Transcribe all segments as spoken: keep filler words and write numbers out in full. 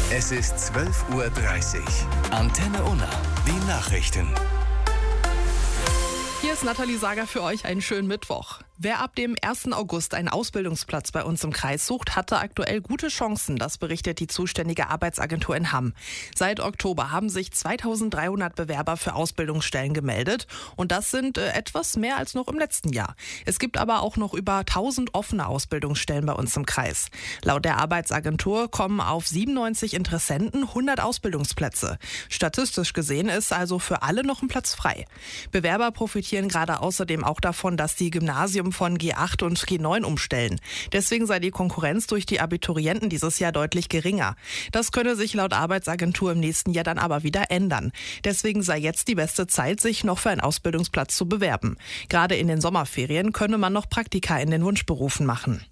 Es ist zwölf Uhr dreißig. Antenne Unna, die Nachrichten. Hier ist Nathalie Sager für euch einen schönen Mittwoch. Wer ab dem ersten August einen Ausbildungsplatz bei uns im Kreis sucht, hatte aktuell gute Chancen, das berichtet die zuständige Arbeitsagentur in Hamm. Seit Oktober haben sich zweitausenddreihundert Bewerber für Ausbildungsstellen gemeldet und das sind äh, etwas mehr als noch im letzten Jahr. Es gibt aber auch noch über tausend offene Ausbildungsstellen bei uns im Kreis. Laut der Arbeitsagentur kommen auf siebenundneunzig Interessenten hundert Ausbildungsplätze. Statistisch gesehen ist also für alle noch ein Platz frei. Bewerber profitieren gerade außerdem auch davon, dass die Gymnasium von G acht und G neun umstellen. Deswegen sei die Konkurrenz durch die Abiturienten dieses Jahr deutlich geringer. Das könne sich laut Arbeitsagentur im nächsten Jahr dann aber wieder ändern. Deswegen sei jetzt die beste Zeit, sich noch für einen Ausbildungsplatz zu bewerben. Gerade in den Sommerferien könne man noch Praktika in den Wunschberufen machen.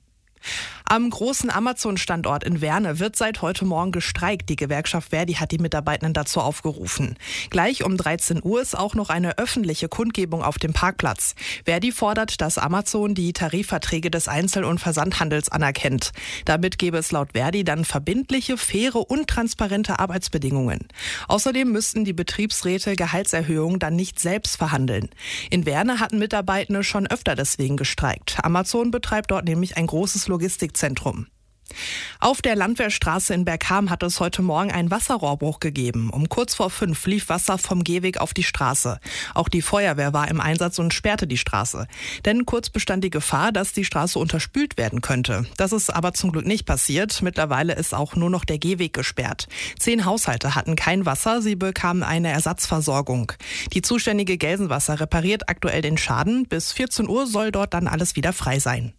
Am großen Amazon-Standort in Werne wird seit heute Morgen gestreikt. Die Gewerkschaft Verdi hat die Mitarbeitenden dazu aufgerufen. Gleich um dreizehn Uhr ist auch noch eine öffentliche Kundgebung auf dem Parkplatz. Verdi fordert, dass Amazon die Tarifverträge des Einzel- und Versandhandels anerkennt. Damit gäbe es laut Verdi dann verbindliche, faire und transparente Arbeitsbedingungen. Außerdem müssten die Betriebsräte Gehaltserhöhungen dann nicht selbst verhandeln. In Werne hatten Mitarbeitende schon öfter deswegen gestreikt. Amazon betreibt dort nämlich ein großes Logistikzentrum. Auf der Landwehrstraße in Bergham hat es heute Morgen einen Wasserrohrbruch gegeben. Um kurz vor fünf lief Wasser vom Gehweg auf die Straße. Auch die Feuerwehr war im Einsatz und sperrte die Straße. Denn kurz bestand die Gefahr, dass die Straße unterspült werden könnte. Das ist aber zum Glück nicht passiert. Mittlerweile ist auch nur noch der Gehweg gesperrt. Zehn Haushalte hatten kein Wasser, sie bekamen eine Ersatzversorgung. Die zuständige Gelsenwasser repariert aktuell den Schaden. Bis vierzehn Uhr soll dort dann alles wieder frei sein.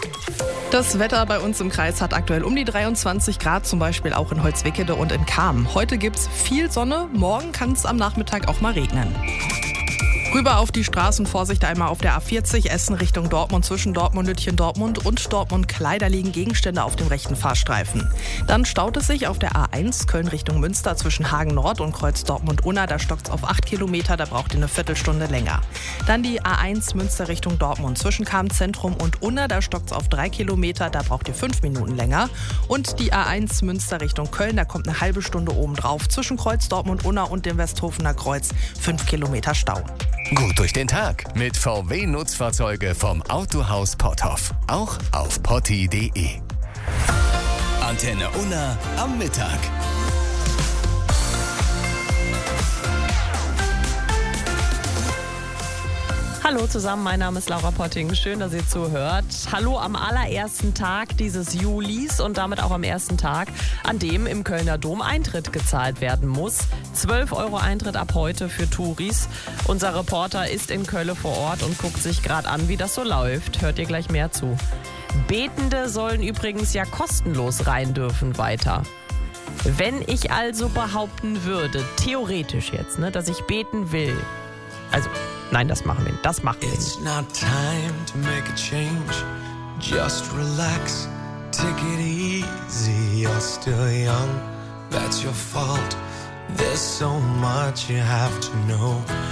Das Wetter bei uns im Kreis hat aktuell um die dreiundzwanzig Grad, zum Beispiel auch in Holzwickede und in Cham. Heute gibt's viel Sonne, morgen kann es am Nachmittag auch mal regnen. Rüber auf die Straßen, Vorsicht einmal auf der A vierzig, Essen Richtung Dortmund, zwischen Dortmund, Lütchen, Dortmund und Dortmund-Kleider liegen Gegenstände auf dem rechten Fahrstreifen. Dann staut es sich auf der A eins, Köln Richtung Münster, zwischen Hagen Nord und Kreuz Dortmund-Unna, da stockt es auf acht Kilometer, da braucht ihr eine Viertelstunde länger. Dann die A eins Münster Richtung Dortmund, zwischen Cham-Zentrum und Unna, da stockt es auf drei Kilometer, da braucht ihr fünf Minuten länger. Und die A eins Münster Richtung Köln, da kommt eine halbe Stunde oben drauf, zwischen Kreuz Dortmund-Unna und dem Westhofener Kreuz, fünf Kilometer Stau. Gut durch den Tag mit V W-Nutzfahrzeuge vom Autohaus Potthoff. Auch auf potti punkt de. Antenne Unna am Mittag. Hallo zusammen, mein Name ist Laura Potting. Schön, dass ihr zuhört. Hallo am allerersten Tag dieses Julis und damit auch am ersten Tag, an dem im Kölner Dom Eintritt gezahlt werden muss. zwölf Euro Eintritt ab heute für Touris. Unser Reporter ist in Köln vor Ort und guckt sich gerade an, wie das so läuft. Hört ihr gleich mehr zu. Betende sollen übrigens ja kostenlos rein dürfen weiter. Wenn ich also behaupten würde, theoretisch jetzt, ne, dass ich beten will, also nein, das machen wir nicht. Das machen wir nicht. It's not time to make a change. Just relax, take it easy. You're still young, that's your fault. There's so much you have to know.